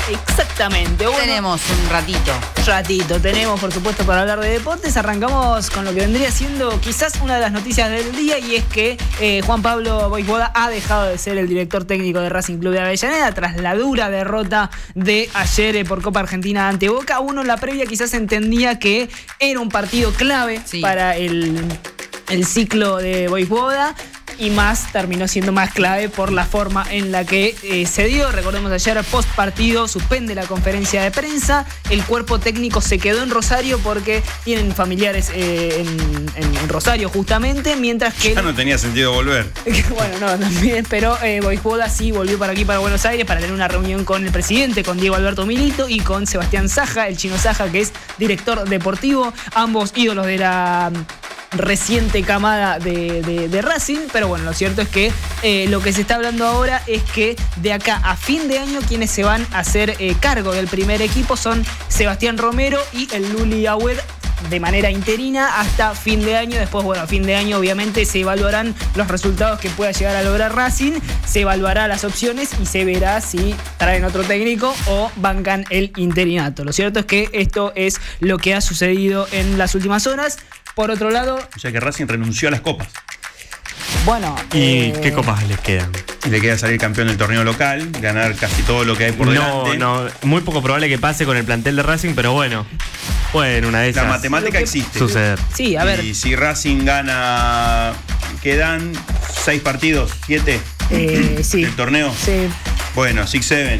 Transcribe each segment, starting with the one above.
Exactamente. Bueno, tenemos un ratito. Tenemos, por supuesto, para hablar de deportes. Arrancamos con lo que vendría siendo quizás una de las noticias del día, y es que Juan Pablo Voivoda ha dejado de ser el director técnico de Racing Club de Avellaneda tras la dura derrota de ayer por Copa Argentina ante Boca. Uno en la previa quizás entendía que era un partido clave para el ciclo de Voivoda, y más terminó siendo más clave por la forma en la que se dio. Recordemos, ayer post partido suspende la conferencia de prensa, el cuerpo técnico se quedó en Rosario porque tienen familiares en Rosario justamente, mientras que... Ya no tenía sentido volver. Bueno, no, también, pero Voivoda sí volvió para aquí, para Buenos Aires, para tener una reunión con el presidente, con Diego Alberto Milito, y con Sebastián Saja, el chino Saja, que es director deportivo, ambos ídolos de la reciente camada de Racing. Pero bueno, lo cierto es que lo que se está hablando ahora es que de acá a fin de año quienes se van a hacer cargo del primer equipo son Sebastián Romero y el Luli Agüed, de manera interina hasta fin de año. Después, bueno, a fin de año obviamente se evaluarán los resultados que pueda llegar a lograr Racing, se evaluará las opciones y se verá si traen otro técnico o bancan el interinato. Lo cierto es que esto es lo que ha sucedido en las últimas horas. Por otro lado... O sea que Racing renunció a las copas. Bueno... ¿Y qué copas les quedan? Le queda salir campeón del torneo local, ganar casi todo lo que hay por delante. No, muy poco probable que pase con el plantel de Racing, pero bueno, una de esas. La matemática existe. Suceder. Sí, a ver. Y si Racing gana, quedan 6 partidos, 7 sí. del torneo. Sí. Bueno, 6-7.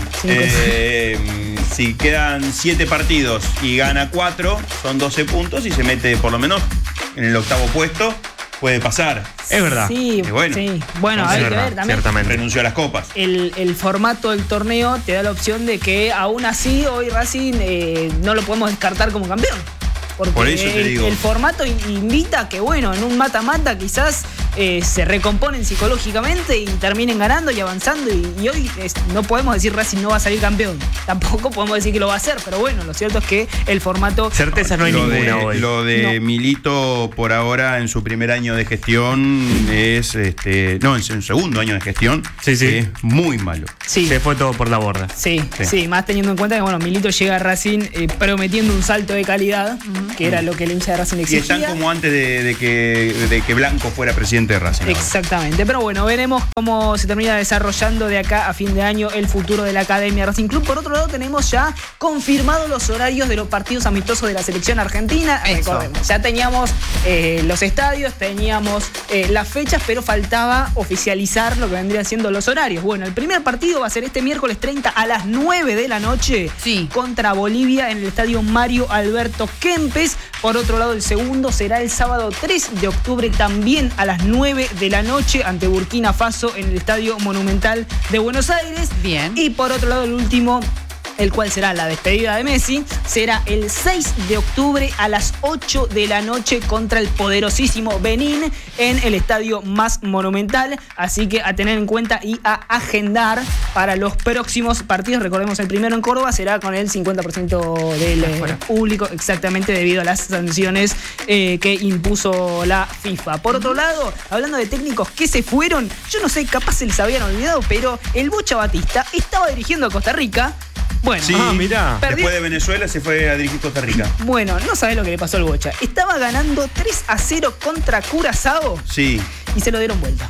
Si quedan 7 partidos y gana 4, son 12 puntos y se mete por lo menos en el 8º puesto. Puede pasar. Es verdad. Sí, bueno, sí. Bueno, hay que ver también. Ciertamente. Renunció a las copas. El formato del torneo te da la opción de que aún así hoy Racing no lo podemos descartar como campeón. Porque por eso te digo. El formato invita a que, bueno, en un mata-mata quizás se recomponen psicológicamente y terminen ganando y avanzando. Y hoy no podemos decir Racing no va a salir campeón. Tampoco podemos decir que lo va a hacer. Pero bueno, lo cierto es que el formato... Certeza no hay ninguna hoy. Lo de Milito por ahora en su primer año de gestión es... en su segundo año de gestión es muy malo. Sí. Se fue todo por la borda. Sí, más teniendo en cuenta que, bueno, Milito llega a Racing prometiendo un salto de calidad, que era lo que el hincha de Racing exigía. Y están como antes de que Blanco fuera presidente de Racing. Exactamente, ahora. Pero bueno, veremos cómo se termina desarrollando de acá a fin de año el futuro de la Academia Racing Club. Por otro lado, tenemos ya confirmados los horarios de los partidos amistosos de la selección argentina. Recordemos, ya teníamos los estadios, teníamos las fechas, pero faltaba oficializar lo que vendrían siendo los horarios. Bueno, el primer partido va a ser este miércoles 30 a las 9 de la noche contra Bolivia en el estadio Mario Alberto Kempes. Por otro lado, el segundo será el sábado 3 de octubre también a las 9 de la noche ante Burkina Faso en el Estadio Monumental de Buenos Aires. Bien. Y por otro lado, el último, el cual será la despedida de Messi, será el 6 de octubre a las 8 de la noche contra el poderosísimo Benín en el estadio más monumental. Así que a tener en cuenta y a agendar para los próximos partidos. Recordemos, el primero en Córdoba será con el 50% del público, exactamente debido a las sanciones que impuso la FIFA. Por otro lado, hablando de técnicos que se fueron, yo no sé, capaz se les habían olvidado, pero el Bocha Batista estaba dirigiendo a Costa Rica. Bueno, mirá. Después de Venezuela se fue a dirigir Costa Rica. Bueno, no sabés lo que le pasó al Bocha. Estaba ganando 3-0 contra Curazao. Sí. Y se lo dieron vuelta.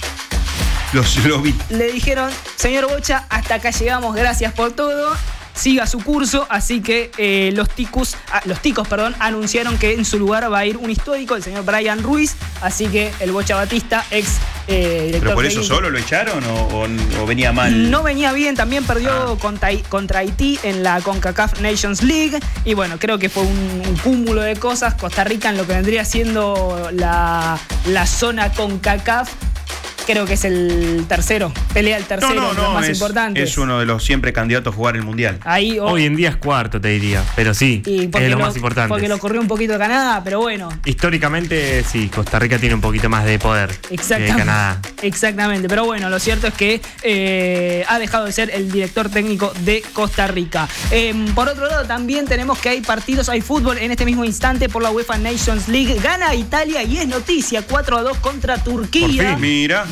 Lo vi. Le dijeron, señor Bocha, hasta acá llegamos, gracias por todo. Siga su curso, así que los ticos, anunciaron que en su lugar va a ir un histórico, el señor Brian Ruiz. Así que el Bocha Batista, ex director. ¿Pero por eso solo lo echaron o venía mal? No venía bien, también perdió contra Haití en la CONCACAF Nations League. Y bueno, creo que fue un cúmulo de cosas. Costa Rica, en lo que vendría siendo la zona CONCACAF, creo que es el tercero, pelea el tercero, los más importantes. Es uno de los siempre candidatos a jugar el Mundial. Hoy en día es cuarto, te diría, pero sí, es de los más importantes. Porque lo corrió un poquito de Canadá, pero bueno. Históricamente, sí, Costa Rica tiene un poquito más de poder que Canadá. Exactamente, pero bueno, lo cierto es que ha dejado de ser el director técnico de Costa Rica. Por otro lado, también tenemos que hay partidos, hay fútbol en este mismo instante por la UEFA Nations League. Gana Italia y es noticia, 4-2 contra Turquía. Por fin, mira.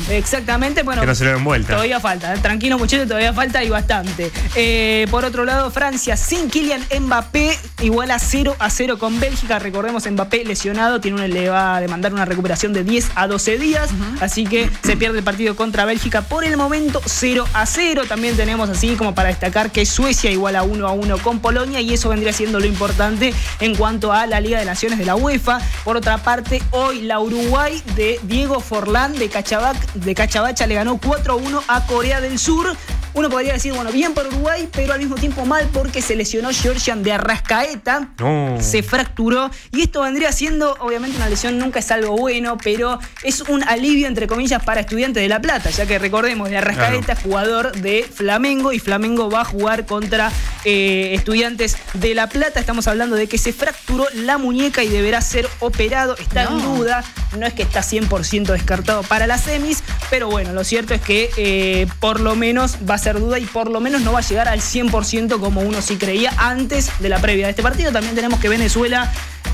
Exactamente, bueno. Que no se lo den vuelta. Todavía falta, tranquilo muchachos, todavía falta y bastante. Por otro lado, Francia sin Kylian Mbappé iguala 0-0 con Bélgica. Recordemos, Mbappé lesionado, le va a demandar una recuperación de 10 a 12 días, así que se pierde el partido contra Bélgica por el momento 0-0. También tenemos así como para destacar que Suecia iguala 1-1 con Polonia y eso vendría siendo lo importante en cuanto a la Liga de Naciones de la UEFA. Por otra parte, hoy la Uruguay de Diego Forlán de Cachabacha le ganó 4-1 a Corea del Sur. Uno podría decir, bueno, bien por Uruguay, pero al mismo tiempo mal porque se lesionó Georgian de Arrascaeta. No. Se fracturó y esto vendría siendo, obviamente una lesión nunca es algo bueno, pero es un alivio, entre comillas, para Estudiantes de La Plata, ya que recordemos, de Arrascaeta, jugador de Flamengo, y Flamengo va a jugar contra Estudiantes de La Plata. Estamos hablando de que se fracturó la muñeca y deberá ser operado. Está en duda, no es que está 100% descartado para las semis, pero bueno, lo cierto es que por lo menos va a ser duda y por lo menos no va a llegar al 100% como uno sí creía antes de la previa de este partido. También tenemos que Venezuela,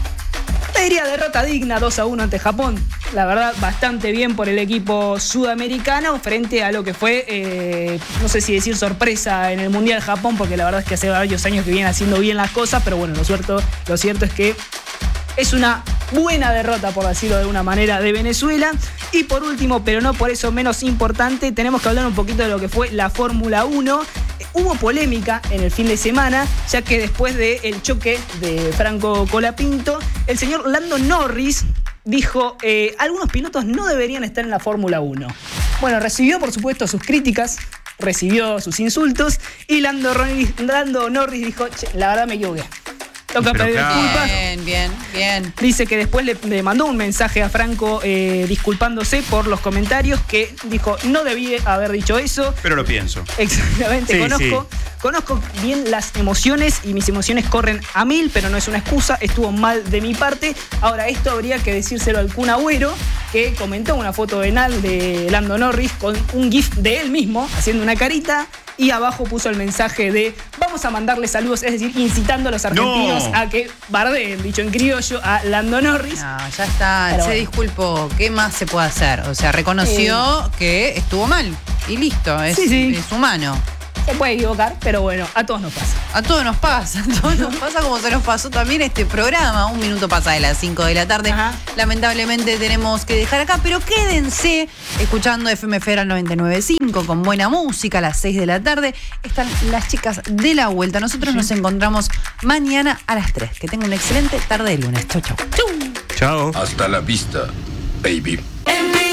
te diría, derrota digna 2-1 ante Japón. La verdad, bastante bien por el equipo sudamericano frente a lo que fue, no sé si decir sorpresa en el Mundial Japón, porque la verdad es que hace varios años que viene haciendo bien las cosas, pero bueno, lo cierto es que es una buena derrota, por decirlo de alguna manera, de Venezuela. Y por último, pero no por eso menos importante, tenemos que hablar un poquito de lo que fue la Fórmula 1. Hubo polémica en el fin de semana, ya que después del choque de Franco Colapinto, el señor Lando Norris dijo, algunos pilotos no deberían estar en la Fórmula 1. Bueno, recibió por supuesto sus críticas, recibió sus insultos, y Lando Norris dijo, che, la verdad me equivoqué. Toca pedir disculpas. Bien. Dice que después le mandó un mensaje a Franco disculpándose por los comentarios, que dijo, no debí haber dicho eso. Pero lo pienso. Exactamente, Sí, conozco bien las emociones y mis emociones corren a 1000, pero no es una excusa, estuvo mal de mi parte. Ahora, esto habría que decírselo al Kun Agüero, que comentó una foto de Lando Norris con un gif de él mismo haciendo una carita, y abajo puso el mensaje de vamos a mandarle saludos, es decir, incitando a los argentinos a que bardeen, dicho en criollo, a Lando Norris. No, ya está, pero se disculpó. ¿Qué más se puede hacer? O sea, reconoció que estuvo mal y listo, es humano. Se puede equivocar, pero bueno, a todos nos pasa. A todos nos pasa como se nos pasó también este programa. 1 minuto pasa de las 5 de la tarde. Ajá. Lamentablemente tenemos que dejar acá, pero quédense escuchando FM Fera 99.5 con buena música a las 6 de la tarde. Están las chicas de la vuelta. Nosotros nos encontramos mañana a las 3. Que tengan una excelente tarde de lunes. Chau. Hasta la vista, baby.